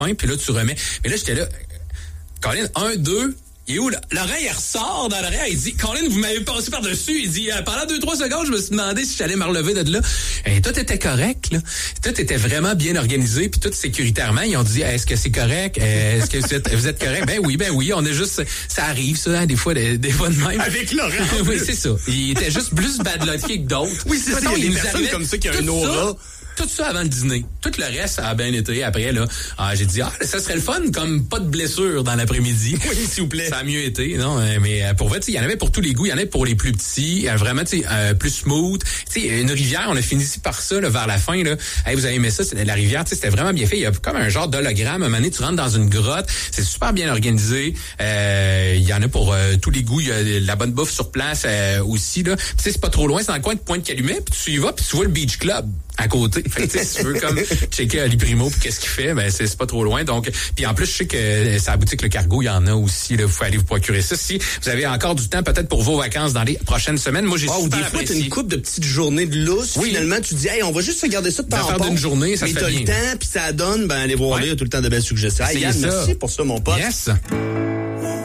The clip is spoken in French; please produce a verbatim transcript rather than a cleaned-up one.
puis là, tu remets. Mais là, j'étais là, Colin, un, deux... Et où l'oreille, elle ressort dans l'oreille, il dit, Colin, vous m'avez passé par-dessus. Il dit, pendant deux, trois secondes, je me suis demandé si j'allais me relever de là. Et tout était correct, là. Tout était vraiment bien organisé, puis tout sécuritairement. Ils ont dit, est-ce que c'est correct? Est-ce que vous êtes, vous êtes correct? Ben oui, ben oui, on est juste, ça arrive, ça, hein, des fois, des, des fois de même. Avec Laurent. Oui, c'est ça. Il était juste plus bad lucké que d'autres. Oui, c'est ça. Il y a des personnes comme ça qui ont une aura. Tout ça avant le dîner. Tout le reste, ça a bien été. Après, là, ah, j'ai dit, ah, ça serait le fun, comme pas de blessure dans l'après-midi. Oui, s'il vous plaît. Ça a mieux été, non? Mais pour vrai, il y en avait pour tous les goûts. Il y en avait pour les plus petits. Vraiment, tu sais, euh, plus smooth. Tu sais, une rivière, on a fini par ça, là, vers la fin, là. Hey, vous avez aimé ça? C'était la rivière, tu sais, c'était vraiment bien fait. Il y a comme un genre d'hologramme. À un moment donné, tu rentres dans une grotte. C'est super bien organisé. Euh, il y en a pour euh, tous les goûts. Il y a la bonne bouffe sur place euh, aussi, là. Tu sais, c'est pas trop loin. C'est dans le coin de Pointe-Calumet. Puis tu y vas, puis tu vois le Beach Club à côté. Fait que, tu sais, si tu veux comme checker Ali Primo puis qu'est-ce qu'il fait, ben c'est, c'est pas trop loin. Donc, puis en plus, je sais que sa boutique Le Cargo, il y en a aussi. Là, vous pouvez aller vous procurer ça. Si vous avez encore du temps, peut-être pour vos vacances dans les prochaines semaines. Moi, j'ai oh, super des fois, apprécié. t'as une couple de petites journées de lousse. Oui. Finalement, tu dis, hey, on va juste regarder ça de temps en temps. d'une journée, ça mais se fait t'as bien. le temps, puis ça donne, ben allez voir, ouais. Là, il y a tout le temps de belles suggestions. Hey, Yann, merci pour ça, mon pote. Yes.